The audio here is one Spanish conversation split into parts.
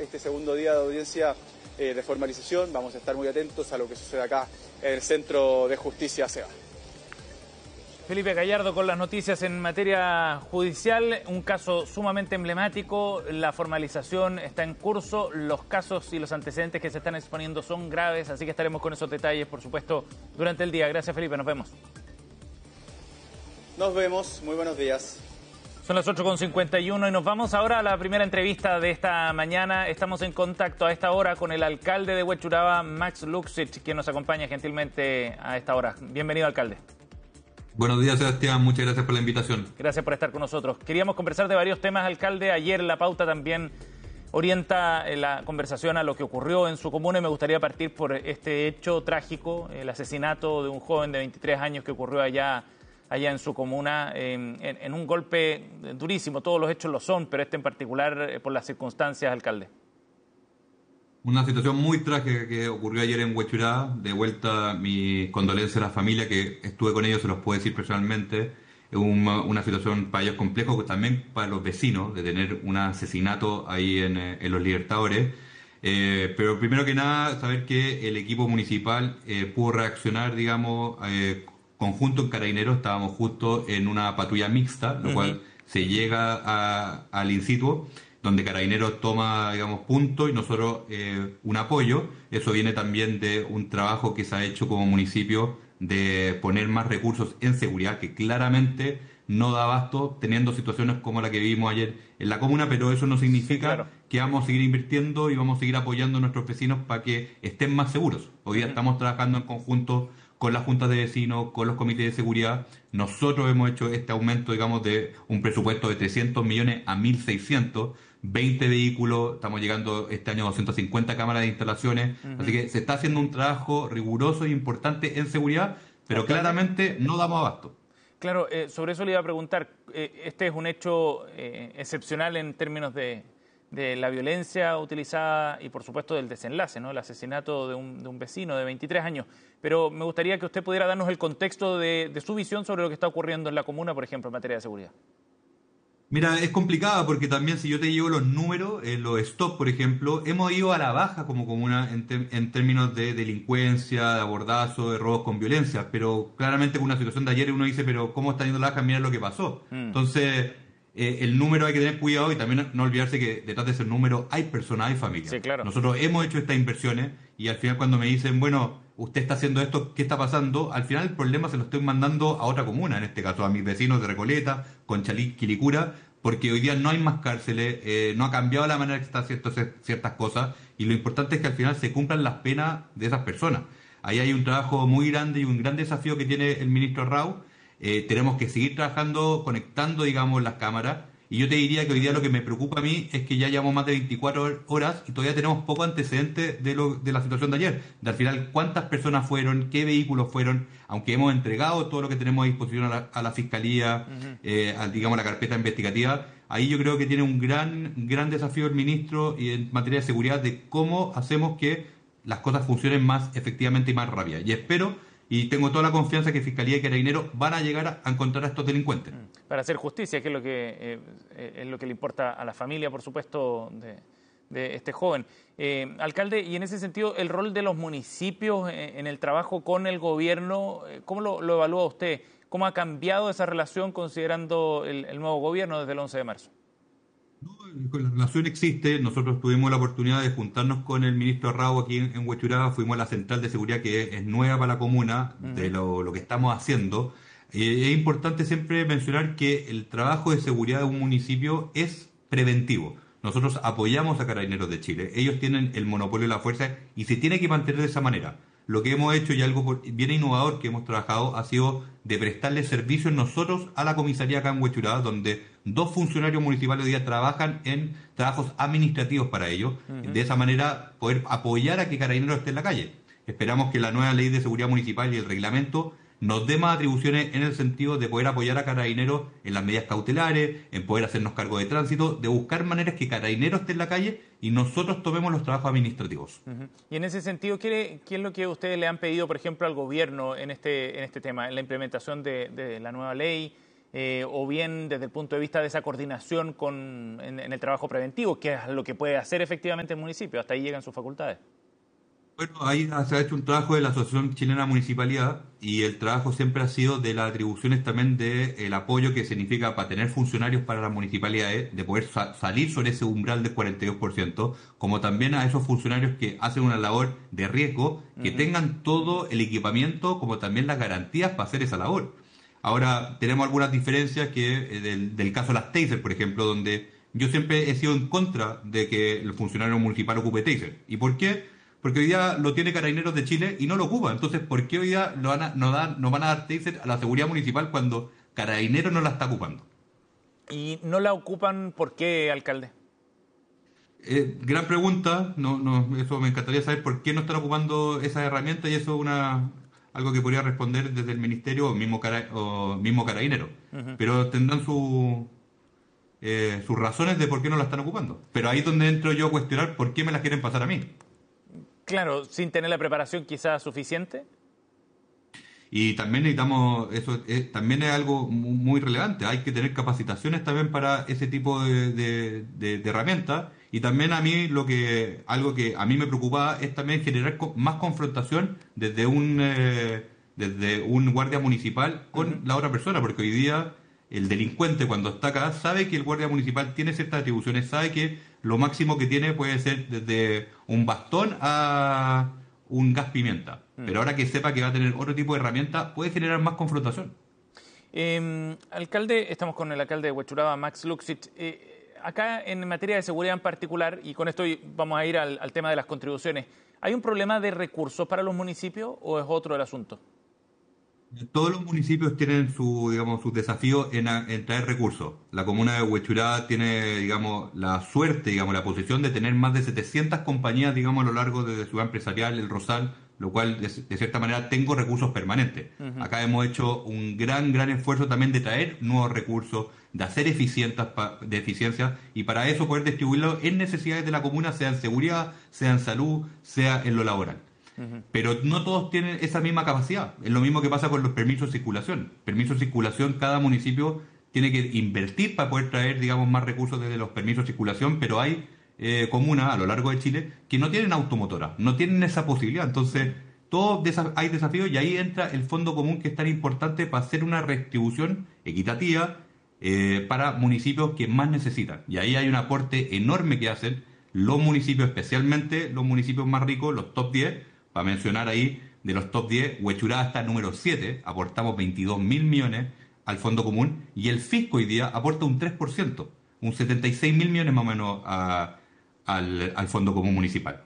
este segundo día de audiencia de formalización. Vamos a estar muy atentos a lo que sucede acá en el Centro de Justicia SEBA. Felipe Gallardo con las noticias en materia judicial, un caso sumamente emblemático, la formalización está en curso, los casos y los antecedentes que se están exponiendo son graves, así que estaremos con esos detalles, por supuesto, durante el día. Gracias, Felipe, nos vemos. Nos vemos, muy buenos días. Son las 8:51 y nos vamos ahora a la primera entrevista de esta mañana. Estamos en contacto a esta hora con el alcalde de Huechuraba, Max Luksic, quien nos acompaña gentilmente a esta hora. Bienvenido, alcalde. Buenos días, Sebastián. Muchas gracias por la invitación. Gracias por estar con nosotros. Queríamos conversar de varios temas, alcalde. Ayer la pauta también orienta la conversación a lo que ocurrió en su comuna y me gustaría partir por este hecho trágico, el asesinato de un joven de 23 años que ocurrió allá en su comuna, en un golpe durísimo. Todos los hechos lo son, pero este en particular por las circunstancias, alcalde. Una situación muy trágica que ocurrió ayer en Huechuraba. De vuelta, mis condolencias a la familia, que estuve con ellos, se los puedo decir personalmente. Es una situación para ellos compleja, también para los vecinos, de tener un asesinato ahí en Los Libertadores. Pero primero que nada, saber que el equipo municipal pudo reaccionar, digamos, conjunto en Carabineros. Estábamos justo en una patrulla mixta, lo cual se llega al in situ, donde Carabineros toma, digamos, punto y nosotros un apoyo. Eso viene también de un trabajo que se ha hecho como municipio de poner más recursos en seguridad, que claramente no da abasto teniendo situaciones como la que vivimos ayer en la comuna, pero eso no significa que vamos a seguir invirtiendo y vamos a seguir apoyando a nuestros vecinos para que estén más seguros. Hoy día estamos trabajando en conjunto con las juntas de vecinos, con los comités de seguridad. Nosotros hemos hecho este aumento, digamos, de un presupuesto de 300 millones a 1.600, 20 vehículos, estamos llegando este año a 250 cámaras de instalaciones, así que se está haciendo un trabajo riguroso e importante en seguridad, pero claramente no damos abasto. Claro, sobre eso le iba a preguntar, este es un hecho excepcional en términos de la violencia utilizada y por supuesto del desenlace, ¿no? El asesinato de un vecino de 23 años. Pero me gustaría que usted pudiera darnos el contexto de su visión sobre lo que está ocurriendo en la comuna, por ejemplo, en materia de seguridad. Mira, es complicada porque también si yo te llevo los números, los stop, por ejemplo, hemos ido a la baja como comuna en términos de delincuencia, de abordazo, de robos con violencia, pero claramente con una situación de ayer uno dice, pero ¿cómo está yendo la baja? Mira lo que pasó. Entonces, el número hay que tener cuidado y también no olvidarse que detrás de ese número hay personas, hay familias. Sí, claro. Nosotros hemos hecho estas inversiones y al final cuando me dicen, bueno, usted está haciendo esto, ¿qué está pasando? Al final el problema se lo estoy mandando a otra comuna, en este caso a mis vecinos de Recoleta, Conchalí, Quilicura, porque hoy día no hay más cárceles, no ha cambiado la manera que se están haciendo ciertas cosas y lo importante es que al final se cumplan las penas de esas personas. Ahí hay un trabajo muy grande y un gran desafío que tiene el ministro Rau. Tenemos que seguir trabajando, conectando, digamos, las cámaras. Y yo te diría que hoy día lo que me preocupa a mí es que ya llevamos más de 24 horas y todavía tenemos poco antecedente de la situación de ayer. De al final, cuántas personas fueron, qué vehículos fueron, aunque hemos entregado todo lo que tenemos a disposición a la Fiscalía, digamos, la carpeta investigativa. Ahí yo creo que tiene un gran desafío el ministro y en materia de seguridad de cómo hacemos que las cosas funcionen más efectivamente y más rápidas. Y espero y tengo toda la confianza que Fiscalía y Carabineros van a llegar a encontrar a estos delincuentes. Para hacer justicia, que es lo que le importa a la familia, por supuesto, de este joven. Alcalde, y en ese sentido, el rol de los municipios en el trabajo con el gobierno, ¿cómo lo evalúa usted? ¿Cómo ha cambiado esa relación considerando el nuevo gobierno desde el 11 de marzo? La relación existe. Nosotros tuvimos la oportunidad de juntarnos con el ministro Rau aquí en Huechuraba. Fuimos a la central de seguridad que es nueva para la comuna, de lo que estamos haciendo. Es importante siempre mencionar que el trabajo de seguridad de un municipio es preventivo. Nosotros apoyamos a Carabineros de Chile. Ellos tienen el monopolio de la fuerza y se tiene que mantener de esa manera. Lo que hemos hecho y algo bien innovador que hemos trabajado ha sido de prestarle servicios nosotros a la comisaría acá en Huechuraba, donde 2 funcionarios municipales hoy día trabajan en trabajos administrativos para ellos. De esa manera poder apoyar a que Carabineros esté en la calle. Esperamos que la nueva ley de seguridad municipal y el reglamento nos dé más atribuciones en el sentido de poder apoyar a Carabineros en las medidas cautelares, en poder hacernos cargo de tránsito, de buscar maneras que Carabineros esté en la calle y nosotros tomemos los trabajos administrativos. Y en ese sentido, ¿qué es lo que ustedes le han pedido, por ejemplo, al gobierno en este tema, en la implementación de la nueva ley? o bien desde el punto de vista de esa coordinación en el trabajo preventivo, que es lo que puede hacer efectivamente el municipio. Hasta ahí llegan sus facultades. Bueno, ahí se ha hecho un trabajo de la Asociación Chilena Municipalidad y el trabajo siempre ha sido de las atribuciones también del apoyo que significa para tener funcionarios para las municipalidades, de poder salir sobre ese umbral del 42%, como también a esos funcionarios que hacen una labor de riesgo, que tengan todo el equipamiento como también las garantías para hacer esa labor. Ahora, tenemos algunas diferencias que del caso de las Taser, por ejemplo, donde yo siempre he sido en contra de que el funcionario municipal ocupe Taser. ¿Y por qué? Porque hoy día lo tiene Carabineros de Chile y no lo ocupa. Entonces, ¿por qué hoy día nos van a dar Taser a la seguridad municipal cuando Carabineros no la está ocupando? ¿Y no la ocupan por qué, alcalde? Gran pregunta. Eso me encantaría saber por qué no están ocupando esas herramientas y eso es algo que podría responder desde el Ministerio o mismo Carabineros. Pero tendrán sus razones de por qué no la están ocupando. Pero ahí es donde entro yo a cuestionar por qué me las quieren pasar a mí. Claro, sin tener la preparación quizás suficiente. Y también necesitamos, también es algo muy relevante, hay que tener capacitaciones también para ese tipo de herramientas. Y también a mí algo que a mí me preocupaba es también generar más confrontación desde un guardia municipal con la otra persona, porque hoy día el delincuente cuando está acá sabe que el guardia municipal tiene ciertas atribuciones, sabe que lo máximo que tiene puede ser desde un bastón a un gas pimienta. Pero ahora que sepa que va a tener otro tipo de herramienta, puede generar más confrontación. Alcalde, estamos con el alcalde de Huechuraba, Max Luxich. Acá en materia de seguridad en particular, y con esto vamos a ir al tema de las contribuciones, ¿hay un problema de recursos para los municipios o es otro el asunto? Todos los municipios tienen sus desafíos en traer recursos. La comuna de Huechuraba tiene, la suerte, la posición de tener más de 700 compañías, a lo largo de Ciudad Empresarial, El Rosal, lo cual, de cierta manera, tengo recursos permanentes. Acá hemos hecho un gran esfuerzo también de traer nuevos recursos, de hacer eficiencia, y para eso poder distribuirlo en necesidades de la comuna, sea en seguridad, sea en salud, sea en lo laboral. Pero no todos tienen esa misma capacidad. Es lo mismo que pasa con los permisos de circulación. Permisos de circulación, cada municipio tiene que invertir para poder traer, más recursos desde los permisos de circulación, pero hay comunas a lo largo de Chile que no tienen automotora, no tienen esa posibilidad. Entonces, hay desafíos y ahí entra el fondo común, que es tan importante para hacer una redistribución equitativa para municipios que más necesitan. Y ahí hay un aporte enorme que hacen los municipios, especialmente los municipios más ricos, los top 10. Para mencionar ahí, de los top 10, Huechuraba está número 7, aportamos 22.000 millones al fondo común, y el fisco hoy día aporta un 3%, un 76.000 millones más o menos al fondo común municipal.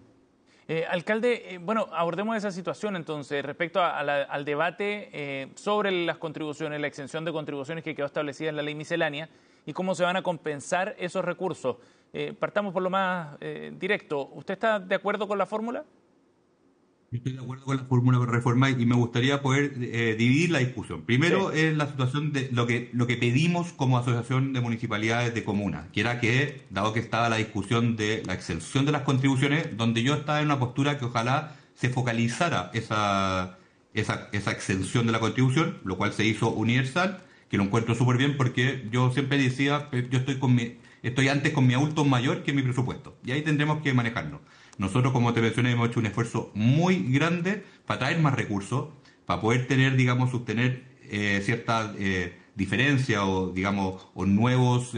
Alcalde, abordemos esa situación entonces respecto al debate sobre las contribuciones, la exención de contribuciones que quedó establecida en la ley miscelánea y cómo se van a compensar esos recursos. Partamos por lo más directo. ¿Usted está de acuerdo con la fórmula? Estoy de acuerdo con la fórmula de reforma y me gustaría poder dividir la discusión. Primero es la situación de lo que pedimos como Asociación de Municipalidades de Comunas, que era que, dado que estaba la discusión de la exención de las contribuciones, donde yo estaba en una postura que ojalá se focalizara esa exención de la contribución, lo cual se hizo universal, que lo encuentro súper bien porque yo siempre decía, yo estoy antes con mi adulto mayor que mi presupuesto, y ahí tendremos que manejarnos. Nosotros, como te mencioné, hemos hecho un esfuerzo muy grande para traer más recursos, para poder tener, sostener ciertas diferencias o nuevas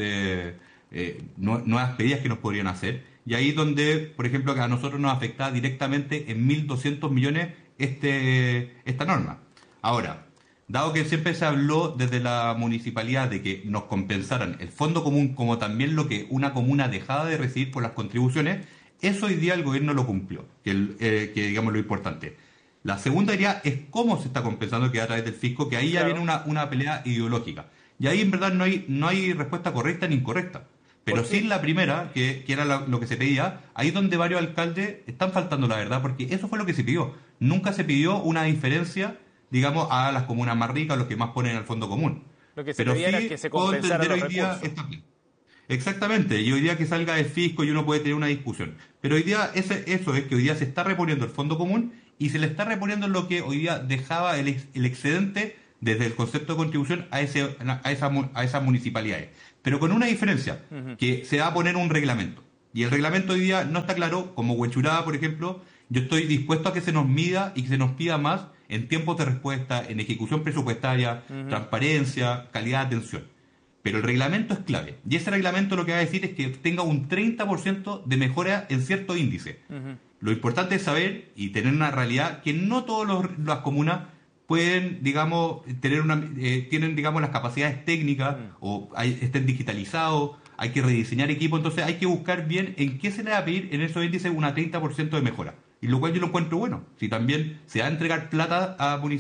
pedidas que nos podrían hacer. Y ahí donde, por ejemplo, que a nosotros nos afectaba directamente en 1.200 millones esta norma. Ahora, dado que siempre se habló desde la municipalidad de que nos compensaran el fondo común como también lo que una comuna dejaba de recibir por las contribuciones, eso hoy día el gobierno lo cumplió, que lo importante. La segunda idea es cómo se está compensando, que a través del fisco, que ahí ya viene una pelea ideológica. Y ahí en verdad no hay respuesta correcta ni incorrecta. Pero sí la primera, que era lo que se pedía, ahí es donde varios alcaldes están faltando la verdad, porque eso fue lo que se pidió. Nunca se pidió una diferencia, a las comunas más ricas, a los que más ponen al fondo común. Lo que se pedía era que se compensaran los recursos. Exactamente, y hoy día que salga el fisco y uno puede tener una discusión. Pero hoy día eso es que hoy día se está reponiendo el fondo común y se le está reponiendo lo que hoy día dejaba el excedente desde el concepto de contribución a esas municipalidades. Pero con una diferencia, que se va a poner un reglamento. Y el reglamento hoy día no está claro, como Huechuraba, por ejemplo. Yo estoy dispuesto a que se nos mida y que se nos pida más en tiempos de respuesta, en ejecución presupuestaria, transparencia, calidad de atención. Pero el reglamento es clave. Y ese reglamento lo que va a decir es que tenga un 30% de mejora en cierto índice. Lo importante es saber y tener una realidad que no todas las comunas pueden, digamos, tienen, digamos, las capacidades técnicas o estén digitalizados, hay que rediseñar equipo, entonces hay que buscar bien en qué se le va a pedir en esos índices una 30% de mejora. Y lo cual yo lo encuentro bueno. Si también se va a entregar plata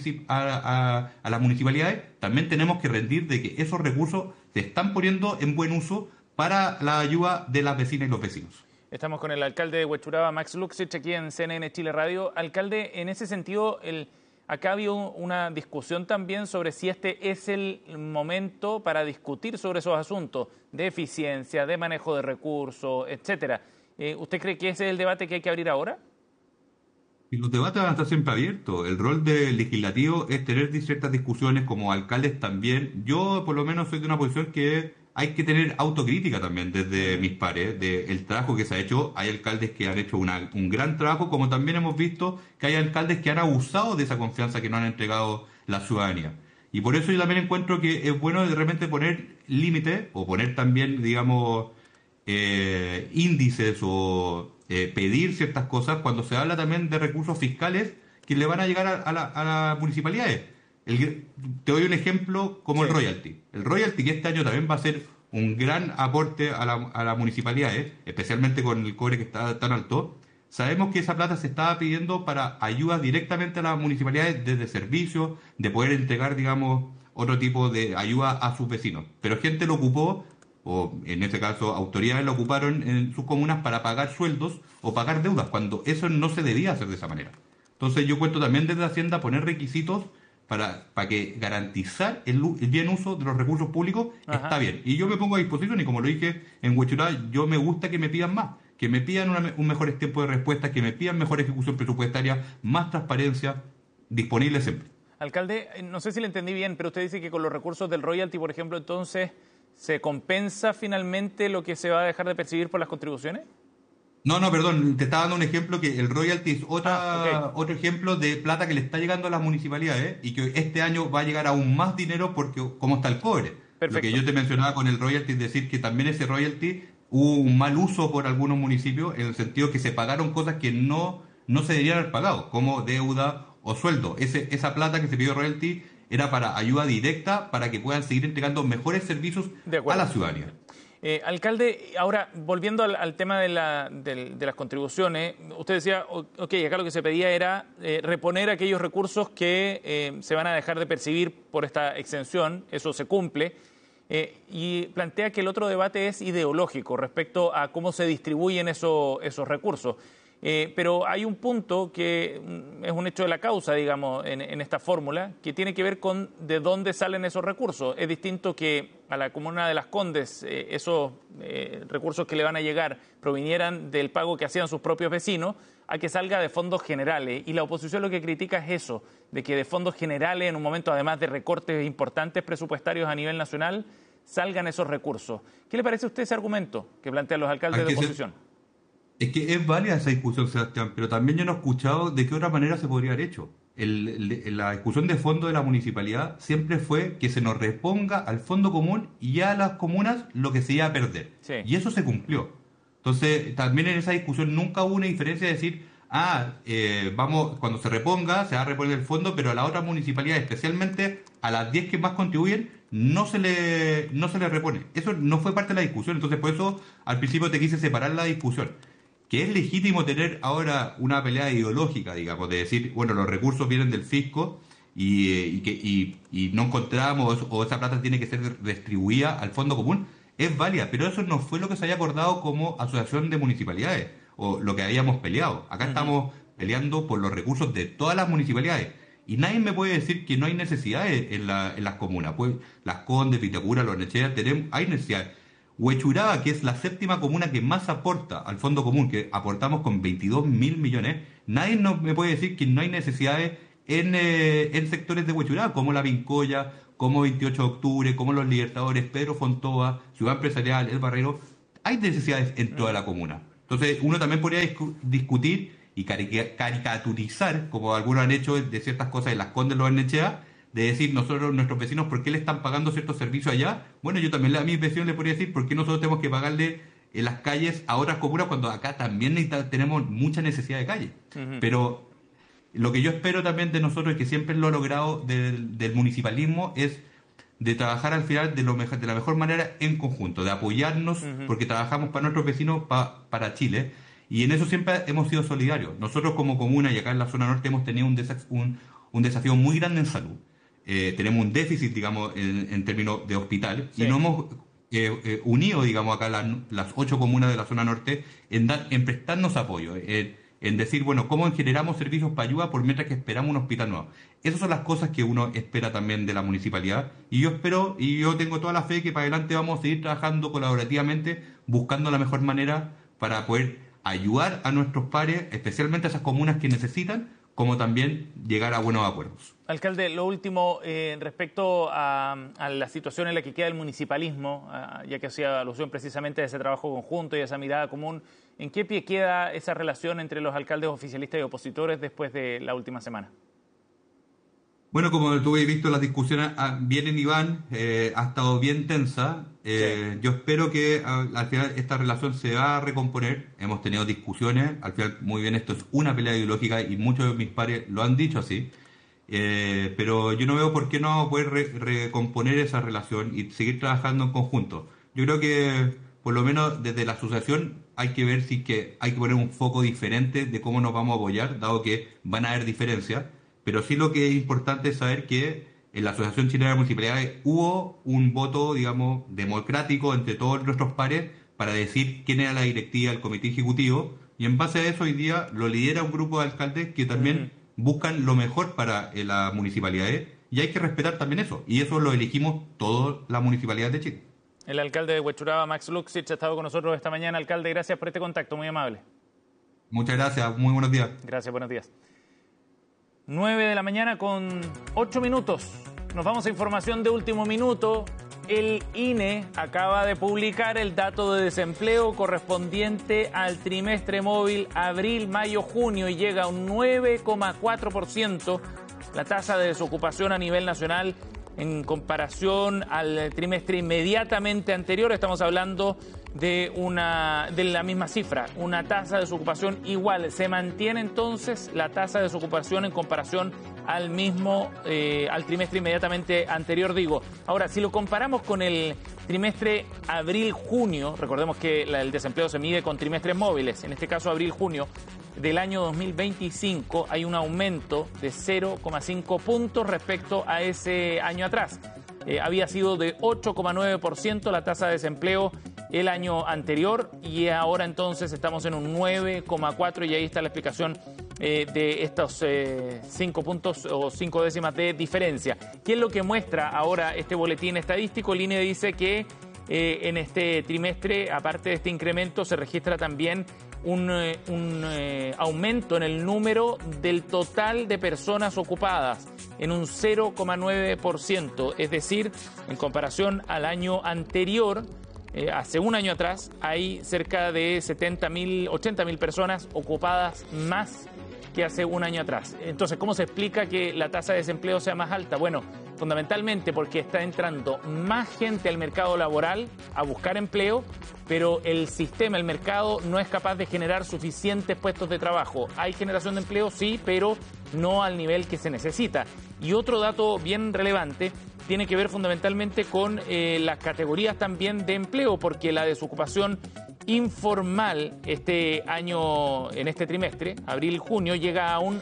a las municipalidades, también tenemos que rendir de que esos recursos se están poniendo en buen uso para la ayuda de las vecinas y los vecinos. Estamos con el alcalde de Huechuraba, Max Luxich, aquí en CNN Chile Radio. Alcalde, en ese sentido, acá había una discusión también sobre si este es el momento para discutir sobre esos asuntos de eficiencia, de manejo de recursos, etcétera. ¿Usted cree que ese es el debate que hay que abrir ahora? Y los debates van a estar siempre abiertos. El rol del legislativo es tener ciertas discusiones, como alcaldes también. Yo, por lo menos, soy de una posición que hay que tener autocrítica también desde mis pares, del trabajo que se ha hecho. Hay alcaldes que han hecho un gran trabajo, como también hemos visto que hay alcaldes que han abusado de esa confianza que nos han entregado la ciudadanía. Y por eso yo también encuentro que es bueno de repente poner límites, o poner también, digamos, índices o pedir ciertas cosas cuando se habla también de recursos fiscales que le van a llegar a las municipalidades. Te doy un ejemplo como el royalty. El royalty, que este año también va a ser un gran aporte a las municipalidades, especialmente con el cobre que está tan alto. Sabemos que esa plata se estaba pidiendo para ayudas directamente a las municipalidades desde servicios, de poder entregar, digamos, otro tipo de ayuda a sus vecinos. Pero gente lo ocupó, o en este caso autoridades lo ocuparon en sus comunas para pagar sueldos o pagar deudas, cuando eso no se debía hacer de esa manera. Entonces yo cuento también desde Hacienda poner requisitos para que garantizar el bien uso de los recursos públicos. Está bien. Y yo me pongo a disposición, y como lo dije en Huechuraba, yo me gusta que me pidan más, que me pidan un mejor tiempo de respuesta, que me pidan mejor ejecución presupuestaria, más transparencia, disponible siempre. Alcalde, no sé si le entendí bien, pero usted dice que con los recursos del royalty, por ejemplo, entonces, ¿se compensa finalmente lo que se va a dejar de percibir por las contribuciones? No, perdón, te estaba dando un ejemplo que el royalty es otro ejemplo de plata que le está llegando a las municipalidades y que este año va a llegar aún más dinero porque como está el cobre. Perfecto. Lo que yo te mencionaba con el royalty es decir que también ese royalty hubo un mal uso por algunos municipios en el sentido que se pagaron cosas que no se deberían haber pagado, como deuda o sueldo. Esa plata que se pidió royalty era para ayuda directa para que puedan seguir entregando mejores servicios a la ciudadanía. Alcalde, ahora volviendo al tema de las contribuciones, usted decía, ok, acá lo que se pedía era reponer aquellos recursos que se van a dejar de percibir por esta exención, eso se cumple, y plantea que el otro debate es ideológico respecto a cómo se distribuyen esos recursos. Pero hay un punto que es un hecho de la causa, digamos, en esta fórmula, que tiene que ver con de dónde salen esos recursos. Es distinto que a la comuna de Las Condes esos recursos que le van a llegar provinieran del pago que hacían sus propios vecinos, a que salga de fondos generales. Y la oposición lo que critica es eso, de que de fondos generales, en un momento además de recortes importantes presupuestarios a nivel nacional, salgan esos recursos. ¿Qué le parece a usted ese argumento que plantean los alcaldes de oposición? Es que es válida esa discusión, Sebastián, pero también yo no he escuchado de qué otra manera se podría haber hecho. La discusión de fondo de la municipalidad siempre fue que se nos reponga al fondo común y a las comunas lo que se iba a perder. Sí. Y eso se cumplió. Entonces, también en esa discusión nunca hubo una diferencia de decir, cuando se reponga, se va a reponer el fondo, pero a las otras municipalidades, especialmente a las 10 que más contribuyen, no se le repone. Eso no fue parte de la discusión. Entonces, por eso, al principio te quise separar la discusión. Que es legítimo tener ahora una pelea ideológica, digamos, de decir, bueno, los recursos vienen del fisco y no encontramos, o esa plata tiene que ser distribuida al fondo común, es válida, pero eso no fue lo que se había acordado como asociación de municipalidades, o lo que habíamos peleado. Acá estamos peleando por los recursos de todas las municipalidades, y nadie me puede decir que no hay necesidades en las comunas. Pues Las Condes, Vitacura, Loarnechea, hay necesidades. Huechuraba, que es la séptima comuna que más aporta al fondo común, que aportamos con 22.000 millones, nadie me puede decir que no hay necesidades en sectores de Huechuraba, como la Vincoya, como 28 de octubre, como Los Libertadores, Pedro Fontova, Ciudad Empresarial, El Barrero. Hay necesidades en toda la comuna. Entonces, uno también podría discutir y caricaturizar, como algunos han hecho de ciertas cosas en Las Condes, Los Barnechea, de decir nuestros vecinos, ¿por qué le están pagando ciertos servicios allá? Bueno, yo también a mis vecinos les podría decir, ¿por qué nosotros tenemos que pagarle en las calles a otras comunas cuando acá también tenemos mucha necesidad de calle? Pero lo que yo espero también de nosotros, y que siempre lo he logrado del municipalismo, es de trabajar al final de la mejor manera en conjunto, de apoyarnos, porque trabajamos para nuestros vecinos, para Chile, y en eso siempre hemos sido solidarios. Nosotros como comuna y acá en la zona norte hemos tenido un desafío muy grande en salud. Tenemos un déficit, digamos, en términos de hospital, y nos hemos unido, digamos, acá las 8 comunas de la zona norte en prestarnos apoyo, en decir, bueno, ¿cómo generamos servicios para ayuda por mientras que esperamos un hospital nuevo? Esas son las cosas que uno espera también de la municipalidad, y yo espero, y yo tengo toda la fe que para adelante vamos a seguir trabajando colaborativamente, buscando la mejor manera para poder ayudar a nuestros pares, especialmente a esas comunas que necesitan, como también llegar a buenos acuerdos. Alcalde, lo último, respecto a la situación en la que queda el municipalismo, ya que hacía alusión precisamente a ese trabajo conjunto y a esa mirada común, ¿en qué pie queda esa relación entre los alcaldes oficialistas y opositores después de la última semana? Bueno, como tú has visto, las discusiones vienen y van, ha estado bien tensa. Yo espero que al final esta relación se va a recomponer. Hemos tenido discusiones, al final, muy bien, esto es una pelea ideológica y muchos de mis pares lo han dicho así. Pero yo no veo por qué no poder recomponer esa relación y seguir trabajando en conjunto. Yo creo que, por lo menos desde la asociación, hay que ver si que hay que poner un foco diferente de cómo nos vamos a apoyar, dado que van a haber diferencias. Pero sí lo que es importante es saber que en la Asociación Chilena de Municipalidades hubo un voto, digamos, democrático entre todos nuestros pares para decir quién era la directiva del comité ejecutivo, y en base a eso hoy día lo lidera un grupo de alcaldes que también buscan lo mejor para las municipalidades, y hay que respetar también eso, y eso lo elegimos todas las municipalidades de Chile. El alcalde de Huechuraba, Max Luksich, ha estado con nosotros esta mañana. Alcalde, gracias por este contacto, muy amable. Muchas gracias, muy buenos días. Gracias, buenos días. 9 de la mañana con 8 minutos. Nos vamos a información de último minuto. El INE acaba de publicar el dato de desempleo correspondiente al trimestre móvil abril, mayo, junio y llega a un 9,4% la tasa de desocupación a nivel nacional en comparación al trimestre inmediatamente anterior. Estamos hablando de la misma cifra, una tasa de desocupación igual. Se mantiene entonces la tasa de desocupación en comparación al trimestre inmediatamente anterior, digo. Ahora, si lo comparamos con el trimestre abril-junio, recordemos que el desempleo se mide con trimestres móviles, en este caso abril-junio del año 2025, hay un aumento de 0,5 puntos respecto a ese año atrás. Había sido de 8,9% la tasa de desempleo el año anterior y ahora entonces estamos en un 9,4% y ahí está la explicación de estos 5 puntos o 5 décimas de diferencia. ¿Qué es lo que muestra ahora este boletín estadístico? El INE dice que en este trimestre, aparte de este incremento, se registra también un aumento en el número del total de personas ocupadas en un 0,9%, es decir, en comparación al año anterior, hace un año atrás, hay cerca de 80.000 personas ocupadas más que hace un año atrás. Entonces, ¿cómo se explica que la tasa de desempleo sea más alta? Bueno, fundamentalmente porque está entrando más gente al mercado laboral a buscar empleo, pero el sistema, el mercado, no es capaz de generar suficientes puestos de trabajo. Hay generación de empleo, sí, pero no al nivel que se necesita. Y otro dato bien relevante tiene que ver fundamentalmente con las categorías también de empleo, porque la desocupación informal este año, en este trimestre, abril-junio, llega a un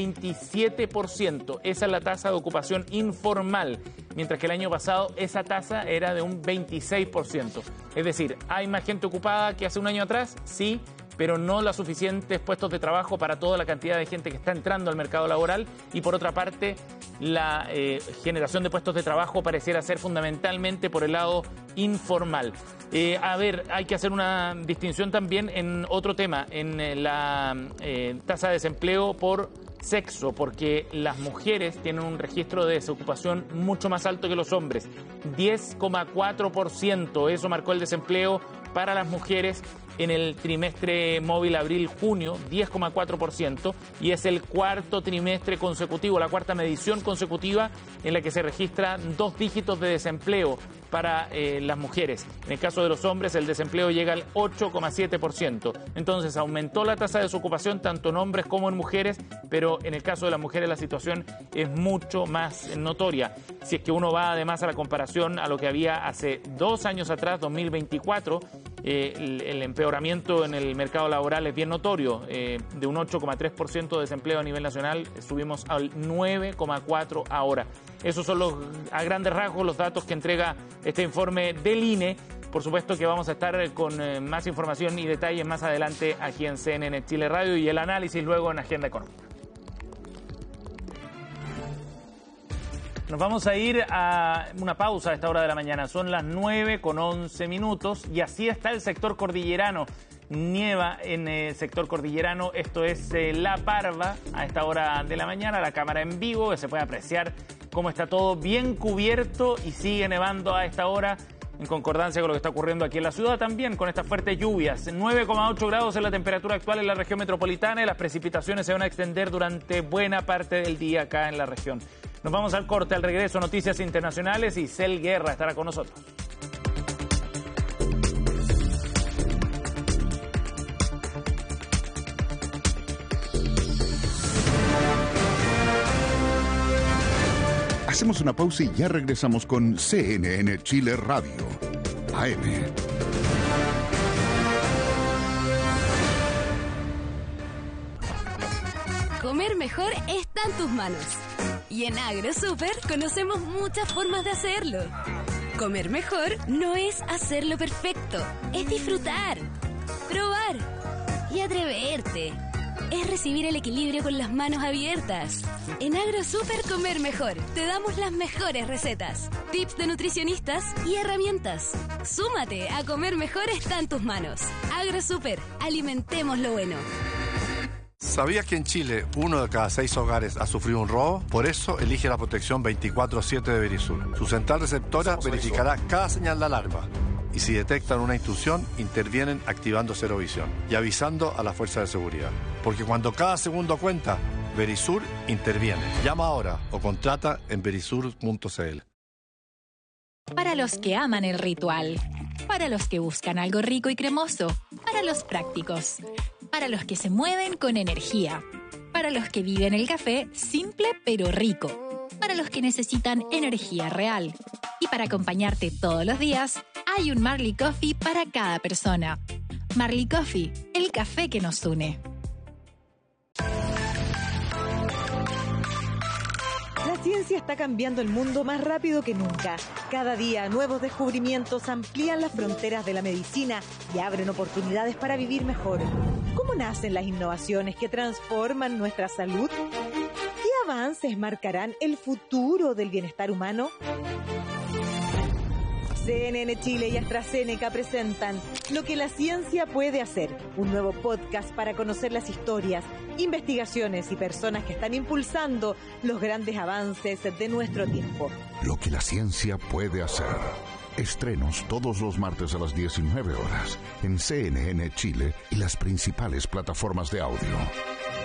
27%. Esa es la tasa de ocupación informal, mientras que el año pasado esa tasa era de un 26%. Es decir, ¿hay más gente ocupada que hace un año atrás? Sí, pero no los suficientes puestos de trabajo para toda la cantidad de gente que está entrando al mercado laboral, y por otra parte la generación de puestos de trabajo pareciera ser fundamentalmente por el lado informal. Hay que hacer una distinción también en otro tema, en la tasa de desempleo por sexo, porque las mujeres tienen un registro de desocupación mucho más alto que los hombres, 10,4%. Eso marcó el desempleo para las mujeres en el trimestre móvil abril-junio, 10,4%, y es el cuarto trimestre consecutivo, la cuarta medición consecutiva en la que se registran 2 dígitos de desempleo para las mujeres. En el caso de los hombres, el desempleo llega al 8,7%. Entonces, aumentó la tasa de desocupación tanto en hombres como en mujeres, pero en el caso de las mujeres la situación es mucho más notoria. Si es que uno va además a la comparación a lo que había hace 2 años atrás, 2024, el empeoramiento en el mercado laboral es bien notorio. De un 8,3% de desempleo a nivel nacional, subimos al 9,4% ahora. Esos son a grandes rasgos los datos que entrega este informe del INE. Por supuesto que vamos a estar con más información y detalles más adelante aquí en CNN Chile Radio y el análisis luego en Agenda Económica. Nos vamos a ir a una pausa a esta hora de la mañana. Son las 9:11 y así está el sector cordillerano. Nieva en el sector cordillerano, esto es La Parva a esta hora de la mañana, la cámara en vivo, que se puede apreciar cómo está todo bien cubierto y sigue nevando a esta hora, en concordancia con lo que está ocurriendo aquí en la ciudad también, con estas fuertes lluvias. 9,8 grados es la temperatura actual en la región metropolitana y las precipitaciones se van a extender durante buena parte del día acá en la región. Nos vamos al corte, al regreso, noticias internacionales y Cel Guerra estará con nosotros. Hacemos una pausa y ya regresamos con CNN Chile Radio, AM. Comer mejor está en tus manos. Y en AgroSuper conocemos muchas formas de hacerlo. Comer mejor no es hacerlo perfecto, es disfrutar, probar y atreverte. Es recibir el equilibrio con las manos abiertas. En AgroSuper Comer Mejor te damos las mejores recetas, tips de nutricionistas y herramientas. Súmate a Comer Mejor está en tus manos. AgroSuper, alimentemos lo bueno. ¿Sabías que en Chile 1 de cada 6 hogares ha sufrido un robo? Por eso elige la protección 24/7 de Verisur. Su central receptora verificará cada señal de alarma. Y si detectan una intrusión, intervienen activando Cero Visión y avisando a la fuerza de seguridad. Porque cuando cada segundo cuenta, Verisur interviene. Llama ahora o contrata en verisur.cl. Para los que aman el ritual, para los que buscan algo rico y cremoso, para los prácticos, para los que se mueven con energía, para los que viven el café simple pero rico, para los que necesitan energía real. Y para acompañarte todos los días, hay un Marley Coffee para cada persona. Marley Coffee, el café que nos une. La ciencia está cambiando el mundo más rápido que nunca. Cada día, nuevos descubrimientos amplían las fronteras de la medicina y abren oportunidades para vivir mejor. ¿Cómo nacen las innovaciones que transforman nuestra salud? ¿Qué avances marcarán el futuro del bienestar humano? CNN Chile y AstraZeneca presentan Lo que la ciencia puede hacer, un nuevo podcast para conocer las historias, investigaciones y personas que están impulsando los grandes avances de nuestro tiempo. Lo que la ciencia puede hacer. Estrenos todos los martes a las 19 horas en CNN Chile y las principales plataformas de audio.